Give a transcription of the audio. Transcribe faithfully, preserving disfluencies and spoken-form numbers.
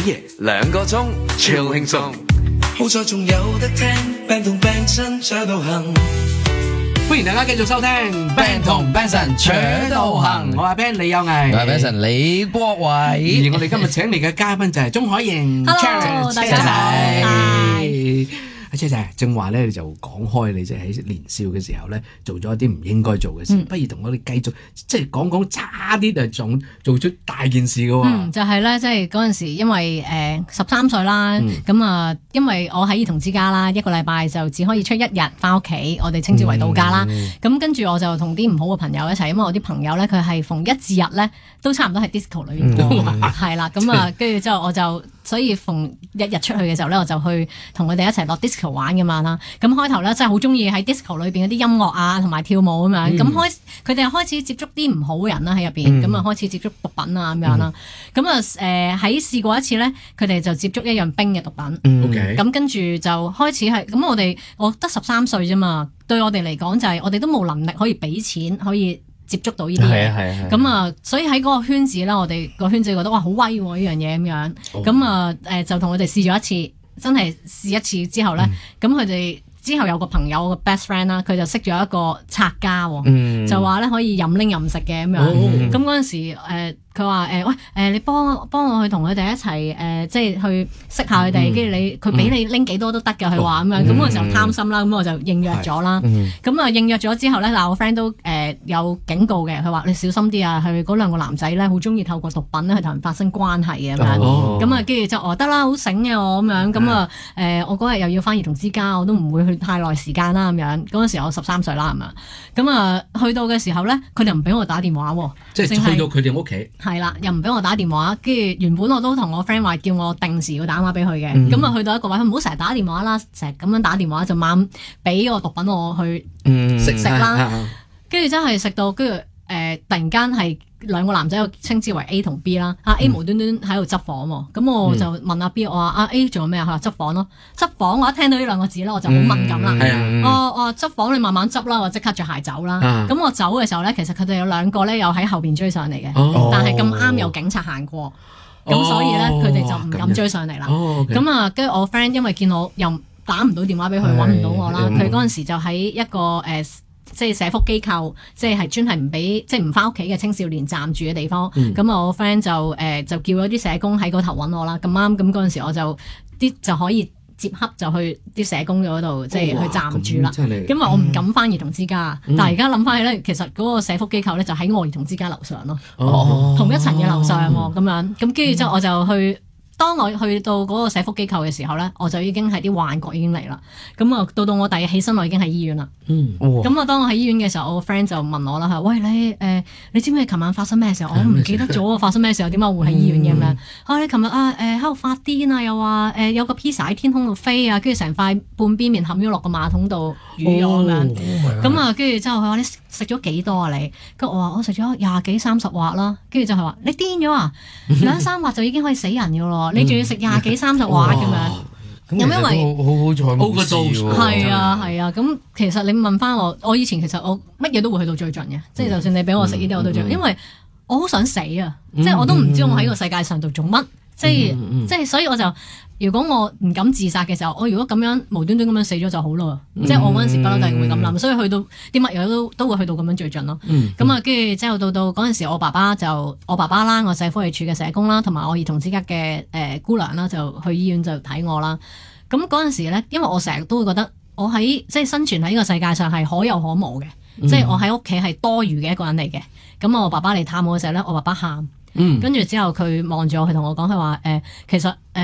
爺兩個鐘超輕鬆， 好在仲有得聽 Band 同 Benson 扯到行。 歡迎大家繼續收聽 Band 同 Benson 扯到行，我係 Ben 李有毅， 我係 Benson 李國偉， 而我哋今日請嚟嘅嘉賓就係鍾海瑩 Hello， 大家好。 阿車仔，正話咧，你就講開你即係喺年少嘅時候咧，做咗一啲唔應該做嘅事，嗯、不如同我哋繼續即係講講差啲就仲做出大件事嘅喎。 嗯，就係、是、咧，即係嗰陣時，因為誒十三歲啦，咁啊、嗯，因為我喺兒童之家啦，一個禮拜就只可以出一日翻屋企，我哋稱之為度假啦。咁、嗯、跟住我就同啲唔好嘅朋友一齊，因為我啲朋友咧佢係逢一至日咧都差唔多係 disco 裏邊過，係啦、嗯，咁啊，跟住之後我就。所以逢日日出去嘅時候咧，我就去同佢哋一齊落 disco 玩咁樣啦。咁開頭咧真係好中意喺 disco 裏邊嗰啲音樂啊，同埋跳舞咁樣。咁、嗯、開佢哋開始接觸啲唔好嘅人啦喺入邊，咁啊、嗯、開始接觸毒品啊咁樣啦。咁啊誒喺試過一次咧，佢哋就接觸一樣冰嘅毒品。咁、嗯、跟住就開始係咁，我哋我得十三歲啫嘛，對我哋嚟講就係我哋都冇能力可以俾錢可以接觸到呢啲嘢，咁啊，所以喺嗰個圈子咧，我哋個圈子覺得哇好威喎呢樣嘢咁樣，咁啊誒就同佢哋試咗一次，真係試一次之後咧，咁佢哋之後有個朋友個 best friend 啦，佢就識咗一個拆家，嗯、就話咧可以任拎任食嘅咁樣，咁嗰陣時誒佢話誒喂誒你幫幫我去同佢哋一齊誒、呃、即係去識下佢哋，跟住、嗯、你佢俾你拎幾多都得㗎，佢話咁樣，咁我就貪心啦，咁我就應約咗啦。咁啊、嗯、應約咗之後咧，嗱我 friend 都誒、呃、有警告嘅，佢話你小心啲啊，係嗰兩個男仔咧好中意透過毒品咧去同人發生關係嘅咁樣。咁啊跟住就哦得啦，好醒嘅我咁樣。咁啊誒我嗰日又要返兒童之家，我都唔會去太耐時間啦咁樣。嗰陣時我十三歲啦咁啊。咁啊去到嘅時候咧，佢哋唔俾我打電話喎。即係去到佢哋屋企。係啦，又唔俾我打電話，跟住原本我都同我 friend 話叫我定時要打電話俾佢嘅，咁啊、嗯、去到一個位，佢唔好成日打電話啦，成日咁樣打電話就猛俾個毒品我去食食啦，跟住、嗯、真係食到，跟住誒突然間係兩個男仔，我稱之為 A 同 B 啦，阿 A 無端端喺度執房喎，咁、嗯、我就問阿 B，我話阿 A 做咩啊？佢話執房咯，執房我一聽到呢兩個字咧，我就好敏感啦，嗯、我我執房你慢慢執啦，我即刻着鞋走啦，咁、啊、我走嘅時候咧，其實佢哋有兩個咧又喺後邊追上嚟嘅，哦、但係咁啱有警察行過，咁、哦、所以咧佢哋就唔敢追上嚟啦，咁啊跟住我 friend 因為見我又打唔到電話俾佢，揾唔到我啦，佢嗰陣時就喺一個誒。呃即係社福機構，即係係專係唔俾，即係唔翻屋企嘅青少年暫住嘅地方。咁、嗯、我 friend 就誒、呃、就叫咗啲社工喺嗰頭揾我啦。咁啱咁嗰陣時我就啲就可以接洽就去啲社工嗰度，即係去暫住啦。因為我唔敢翻兒童之家，嗯、但係而家諗翻起咧，其實嗰個社福機構咧就喺我兒童之家樓上咯，哦、同一層嘅樓上喎，咁、嗯、樣。咁跟住之後我就去。當我去到嗰個社福機構嘅時候咧，我就已經係啲幻覺已經嚟啦。咁啊，到到我第日起身，我已經喺醫院啦。嗯，咁啊，當我喺醫院嘅時候，我個 friend 就問我啦，嚇，喂你誒、呃，你知唔知琴晚發生咩事？我唔記得咗發生咩事，點解會喺醫院嘅咁樣？啊，你琴日啊誒喺度發癲啊，又話誒、呃、有個 pizza 喺天空度飛啊，跟住成塊半邊面冚咗落個馬桶度瘀咗咁樣。咁啊，跟住之後佢話你食咗幾多啊你？跟住我話我食咗廿幾三十劃啦。跟住就係話你癲咗啊？兩三劃就已經可以死人㗎咯。你仲要食廿幾三十劃咁樣，咁因為好好彩冇事喎。係啊係啊，咁其實你問翻我，我以前其實我乜嘢都會去到最盡嘅，即係就算你俾我食呢啲我都最盡，因為我好想死啊！即係我都唔知我喺個世界上度做乜，即係即係所以我就如果我唔敢自殺嘅時候，我如果咁樣無端端咁樣死咗就好咯。即係我嗰陣時不嬲都係會咁諗，所以去到啲乜嘢都都會去到咁樣最盡咯。咁啊，跟住之後到到嗰陣時，我爸爸就我爸爸啦，我社福利處嘅社工啦，同埋我兒童之家嘅誒姑娘啦，就去醫院就睇我啦。咁嗰陣時咧，因為我成日都會覺得我喺即係生存喺呢個世界上係可有可無嘅，嗯、即係我喺屋企係多餘嘅一個人嚟嘅。咁我爸爸嚟探我嘅時候咧，我爸爸喊，跟住之後佢望住我，佢同我講，佢話誒其實誒。呃